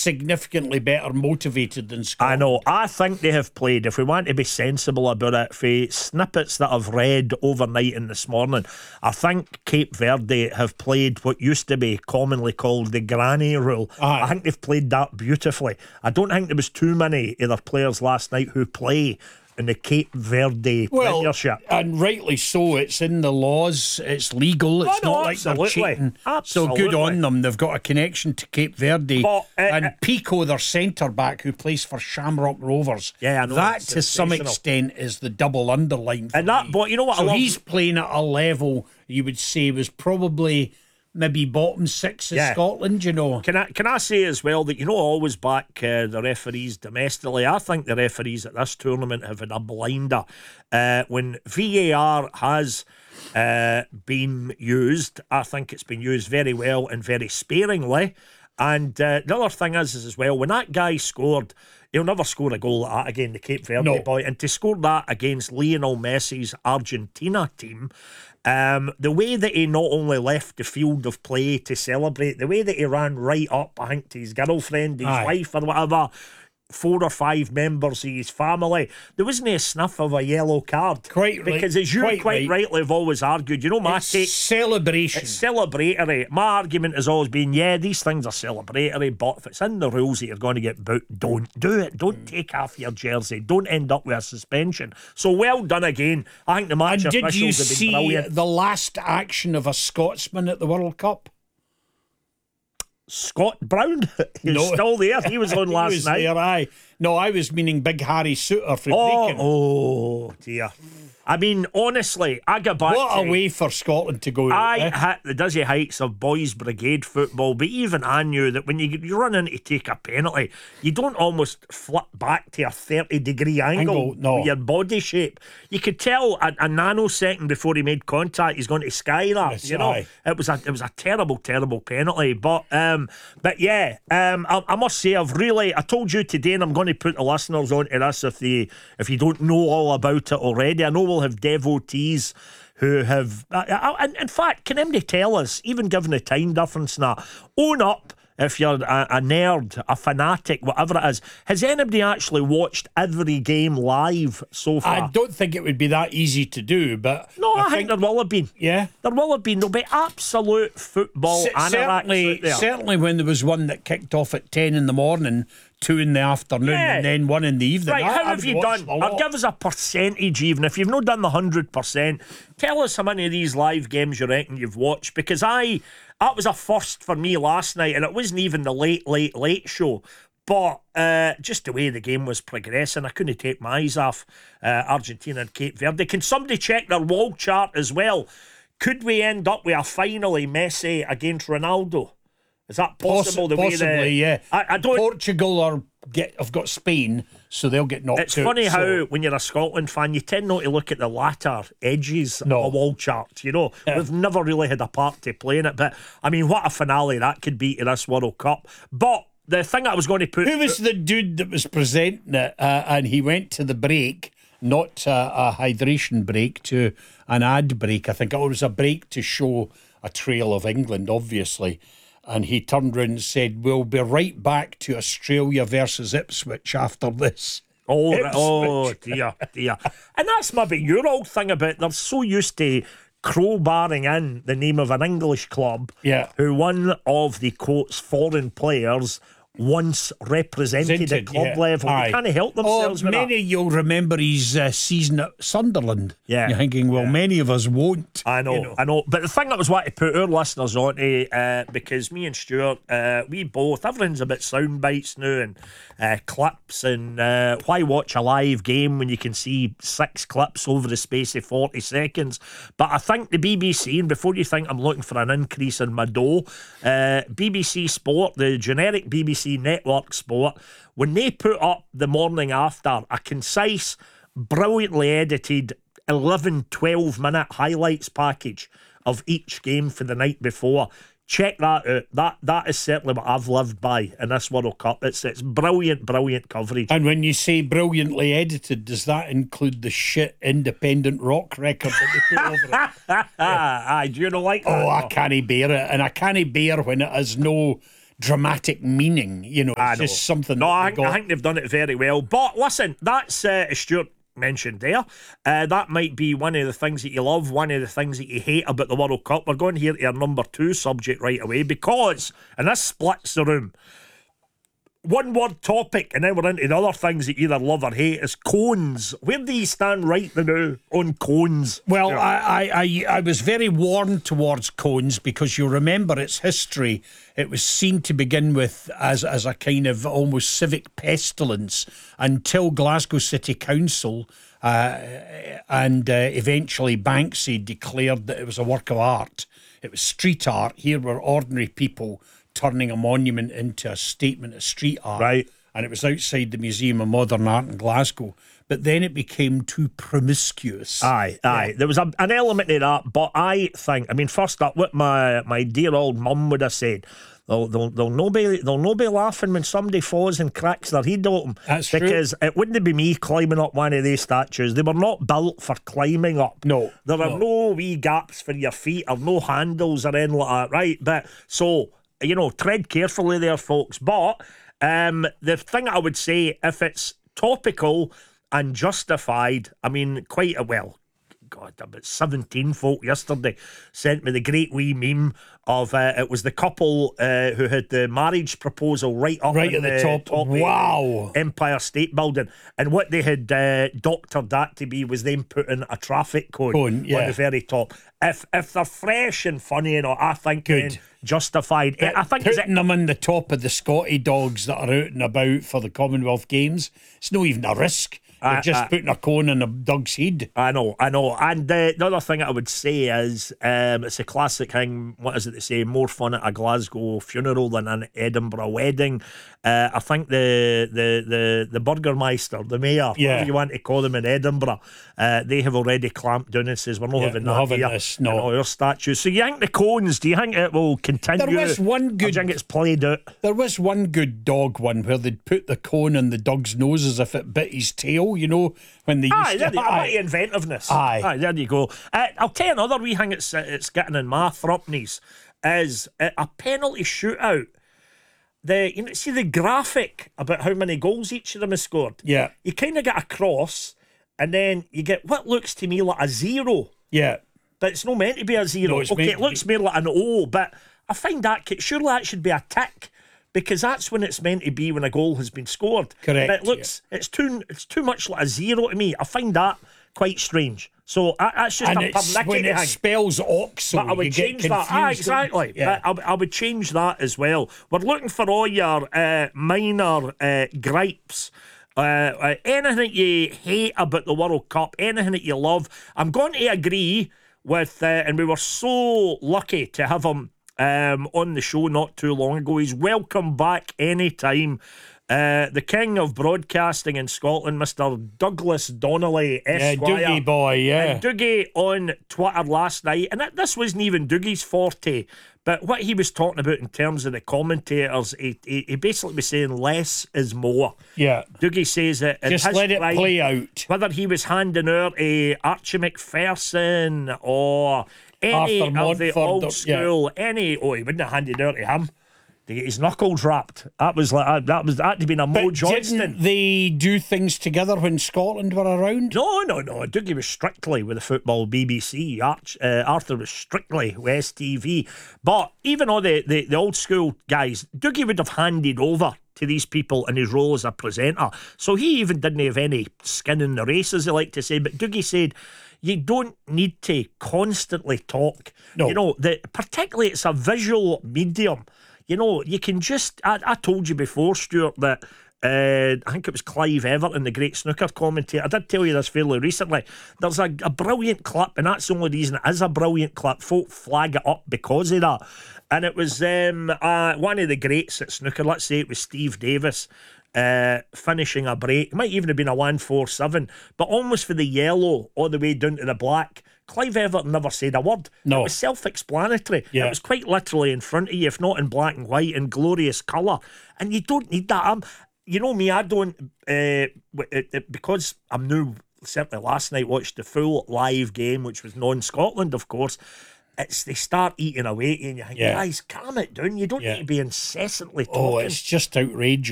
significantly better motivated than Scotland. I know. I think they have played, if we want to be sensible about it, for snippets that I've read overnight and this morning, I think Cape Verde have played what used to be commonly called the granny rule. Aye. I think they've played that beautifully. I don't think there was too many other players last night who play in the Cape Verde Premiership. And rightly so. It's in the laws. It's legal. It's not like they're cheating. Absolutely. So good on them. They've got a connection to Cape Verde. But, and Pico, their centre back, who plays for Shamrock Rovers. Yeah, I know, that it's to some sensational. extent is the double underline. For And that, me. but you know what I So love? he's playing at a level you would say was probably maybe bottom six of Scotland. You know. Can I say as well that, you know, I always back the referees domestically. I think the referees at this tournament have had a blinder. When VAR has been used, I think it's been used very well and very sparingly. And the other thing is as well, when that guy scored, he'll never score a goal like that again, the Cape Verde boy. And to score that against Lionel Messi's Argentina team, the way that he not only left the field of play to celebrate, the way that he ran right up, I think, to his girlfriend, his wife or whatever, 4 or 5 members of his family, there wasn't a sniff of a yellow card. Quite right. Because as you quite rightly have always argued, you know, my take... celebration. It's celebratory. My argument has always been, yeah, these things are celebratory, but if it's in the rules that you're going to get booked, don't do it. Don't take off your jersey. Don't end up with a suspension. So well done again. I think the match And did you officials have been see brilliant. the last action of a Scotsman at the World Cup? Scott Brown? He's still there. He was on last night. There, aye. No, I was meaning Big Harry Souter for Brecon. Oh dear. I mean, honestly, I go back What to... a way for Scotland to go. I hit the dizzy heights of boys' brigade football, but even I knew that when you run in to take a penalty, you don't almost flip back to a 30-degree angle with your body shape. You could tell a nanosecond before he made contact he's going to sky that. Yes, you know, aye. it was a terrible penalty. But yeah, I must say I told you today, and I'm going to put the listeners onto this if you don't know all about it already. I know we'll have devotees who have in fact, can anybody tell us, even given the time difference now, own up if you're a nerd, a fanatic, whatever it is. Has anybody actually watched every game live so far? I don't think it would be that easy to do, but no, I think there will have been. Yeah, there will have been. There'll be absolute football anoraks. Certainly when there was one that kicked off at 10 in the morning, 2 in the afternoon, and then 1 in the evening. Right, how have you done? Or give us a percentage, even if you've not done the 100%. Tell us how many of these live games you reckon you've watched, because that was a first for me last night, and it wasn't even the late show. But just the way the game was progressing, I couldn't take my eyes off Argentina and Cape Verde. Can somebody check their wall chart as well? Could we end up with a finally Messi against Ronaldo? Is that possible? Possibly, yeah. I don't. Portugal have got Spain, so they'll get knocked out. It's funny how when you're a Scotland fan, you tend not to look at the latter edges of a wall chart. You know, we've never really had a part to play in it. But I mean, what a finale that could be to this World Cup. But the thing I was going to put, who was the dude that was presenting it, and he went to the break, not a hydration break, to an ad break. I think it was a break to show a trail of England, obviously. And he turned around and said, "We'll be right back to Australia versus Ipswich after this." Oh dear. And that's maybe your old thing about they're so used to crowbarring in the name of an English club who one of the quotes foreign players once represented at club level. They can't help themselves with many that. You'll remember his season at Sunderland. Yeah. You're thinking, well, many of us won't. I know. But the thing that was wanting to put our listeners on to, because me and Stuart, we both, everything's about sound bites now and clips, and why watch a live game when you can see 6 clips over the space of 40 seconds? But I think the BBC, and before you think I'm looking for an increase in my dough, BBC Sport, the generic BBC network sport, when they put up the morning after a concise, brilliantly edited 11-12 minute highlights package of each game for the night before, check that out. That is certainly what I've lived by in this World Cup. It's brilliant coverage. And when you say brilliantly edited, does that include the shit independent rock record that they put over it? Aye, do you not like that? I can't bear it. And I can't bear when it has no dramatic meaning. You know, I it's know. just something. No, that I they think, I got. think they've done it very well. But listen, that's as Stuart mentioned there. That might be one of the things that you love, one of the things that you hate about the World Cup. We're going here to our number 2 subject right away because, and this splits the room. One word topic, and then we're into the other things that you either love or hate, is cones. Where do you stand right now on cones? Well, Yeah. I was very warm towards cones because you remember its history. It was seen to begin with as a kind of almost civic pestilence until Glasgow City Council and eventually Banksy declared that it was a work of art. It was street art. Here were ordinary people turning a monument into a statement of street art. Right. And it was outside the Museum of Modern Art in Glasgow. But then it became too promiscuous. Aye. There was an element of that, but I think, I mean, first up, what my dear old mum would have said, they'll no be laughing when somebody falls and cracks their head open. That's true. Because it wouldn't be me climbing up one of these statues. They were not built for climbing up. No, There are no wee gaps for your feet or no handles or anything like that, right? But so, you know, tread carefully there, folks. But the thing I would say, if it's topical and justified, I mean, quite a well. God, about 17 folk yesterday sent me the great wee meme of it was the couple who had the marriage proposal right up Right in at the top. of Wow. the Empire State Building, and what they had doctored that to be was them putting a traffic cone on yeah. the very top. If they're fresh and funny, you know, I think Good. then justified. I think Putting them on the top of the Scotty dogs that are out and about for the Commonwealth Games, it's not even a risk. You're just putting a cone on a dog's head. I know. And the other thing I would say is it's a classic thing. What is it they say? More fun at a Glasgow funeral than an Edinburgh wedding. I think the Burgermeister, the mayor, whatever you want to call them in Edinburgh, they have already clamped down and says we're not having that here. This, no. You know, your statues. So you think the cones? Do you think it will continue? There was one Or do good. you think it's played out? There was one good dog one where they'd put the cone on the dog's nose as if it bit his tail. You know when they used There to. you go. A bit of inventiveness. Aye. There you go. I'll tell you another wee thing it's getting in my thrupneys is a penalty shootout. See the graphic about how many goals each of them has scored. Yeah. You kind of get a cross, and then you get what looks to me like a 0, Yeah. but it's not meant to be a 0. No, it's Okay, meant it to looks more like an O, but I find that surely that should be a tick. Because that's when it's meant to be when a goal has been scored. Correct, But it looks it's too much like a 0 to me. I find that quite strange. So that's just And a it's when pernickety it thing. spells oxo, But I would you get change that. confused. Exactly. Yeah. But I would change that as well. We're looking for all your minor gripes. Anything you hate about the World Cup, anything that you love. I'm going to agree with, and we were so lucky to have him on the show not too long ago. He's welcome back anytime. The king of broadcasting in Scotland, Mr. Douglas Donnelly, Esquire. Doogie boy, yeah. And Doogie on Twitter last night, and this wasn't even Doogie's forte, but what he was talking about in terms of the commentators, he basically was saying less is more. Yeah. Doogie says that in Just his let it prime, play out. whether he was handing out a Archie McPherson or any Arthur of the Montford, old school, he wouldn't have handed out to him to get his knuckles wrapped. That was like that had to been a Mo But Johnston. didn't they do things together when Scotland were around? No. Doogie was strictly with the football BBC. Arthur was strictly with STV. But even all the old school guys, Doogie would have handed over to these people in his role as a presenter. So he even didn't have any skin in the race, as they like to say. But Doogie said, you don't need to constantly talk. No. You know, particularly it's a visual medium. You know, you can just... I told you before, Stuart, that I think it was Clive Everton, the great snooker commentator. I did tell you this fairly recently. There's a brilliant clip, and that's the only reason it is a brilliant clip. Folk flag it up because of that. And it was one of the greats at snooker. Let's say it was Steve Davis finishing a break. It might even have been a 1-4-7, but almost for the yellow all the way down to the black. Clive Everton never said a word. No. It was self-explanatory. Yeah. It was quite literally in front of you, if not in black and white, in glorious colour. And you don't need that. You know me, I don't... because I'm new, certainly last night, watched the full live game, which was non-Scotland, of course. it's they start eating away, and you think, Yeah. guys, calm it down. You don't Yeah. need to be incessantly talking. Oh, it's just outrageous.